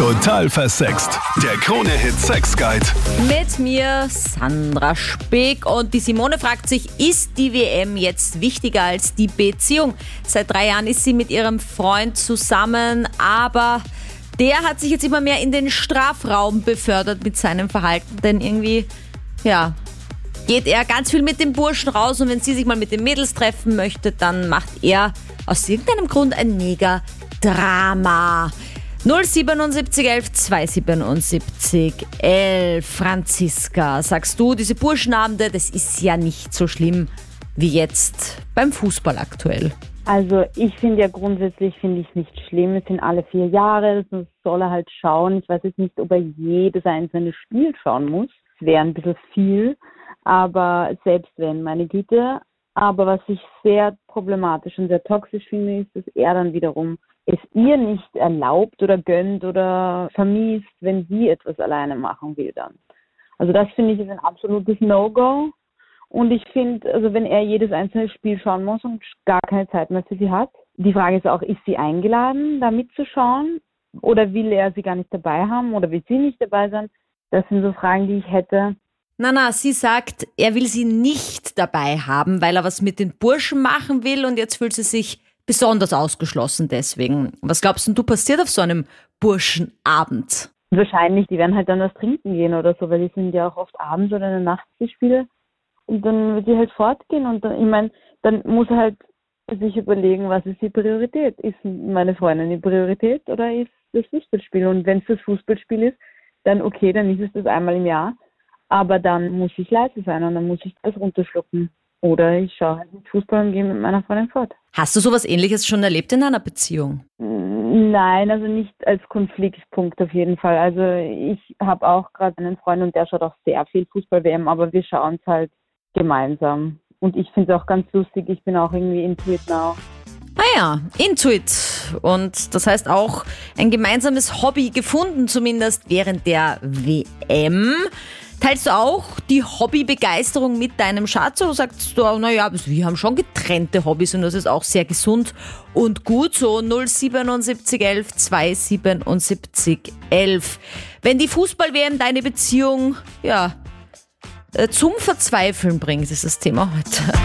Total versext. Der Krone-Hit Sex Guide. Mit mir Sandra Speck und die Simone fragt sich, ist die WM jetzt wichtiger als die Beziehung? Seit 3 Jahren ist sie mit ihrem Freund zusammen, aber der hat sich jetzt immer mehr in den Strafraum befördert mit seinem Verhalten, denn irgendwie, geht er ganz viel mit dem Burschen raus und wenn sie sich mal mit den Mädels treffen möchte, dann macht er aus irgendeinem Grund ein mega Drama. 077 11 277 11. Franziska, sagst du, diese Burschenabende, das ist ja nicht so schlimm wie jetzt beim Fußball aktuell. Also ich finde ja grundsätzlich es nicht schlimm. Es sind alle 4 Jahre, das soll er halt schauen. Ich weiß jetzt nicht, ob er jedes einzelne Spiel schauen muss. Es wäre ein bisschen viel, aber selbst wenn, meine Güte. Aber was ich sehr problematisch und sehr toxisch finde, ist, dass er dann wiederum es ihr nicht erlaubt oder gönnt oder vermisst, wenn sie etwas alleine machen will dann. Also das finde ich ist ein absolutes No-Go. Und ich finde, also wenn er jedes einzelne Spiel schauen muss und gar keine Zeit mehr für sie hat, die Frage ist auch, ist sie eingeladen, da mitzuschauen? Oder will er sie gar nicht dabei haben oder will sie nicht dabei sein? Das sind so Fragen, die ich hätte. Na, sie sagt, er will sie nicht dabei haben, weil er was mit den Burschen machen will und jetzt fühlt sie sich besonders ausgeschlossen deswegen. Was glaubst du passiert auf so einem Burschenabend? Wahrscheinlich, die werden halt dann was trinken gehen oder so, weil die sind ja auch oft abends oder in der Nacht die Spiele. Und dann wird sie halt fortgehen und dann, ich meine, dann muss er halt sich überlegen, was ist die Priorität? Ist meine Freundin die Priorität oder ist das Fußballspiel? Und wenn es das Fußballspiel ist, dann okay, dann ist es das einmal im Jahr. Aber dann muss ich leise sein und dann muss ich das runterschlucken. Oder ich schaue halt mit Fußball und gehe mit meiner Freundin fort. Hast du sowas Ähnliches schon erlebt in einer Beziehung? Nein, also nicht als Konfliktpunkt auf jeden Fall. Also ich habe auch gerade einen Freund und der schaut auch sehr viel Fußball-WM, aber wir schauen es halt gemeinsam. Und ich finde es auch ganz lustig, ich bin auch irgendwie into it now. Ah ja, into it. Und das heißt auch ein gemeinsames Hobby gefunden, zumindest während der WM. Teilst du auch die Hobbybegeisterung mit deinem Schatz oder sagst du, naja, wir haben schon getrennte Hobbys und das ist auch sehr gesund und gut so. 077 11 277 11. Wenn die Fußball-WM deine Beziehung zum Verzweifeln bringt, ist das Thema heute.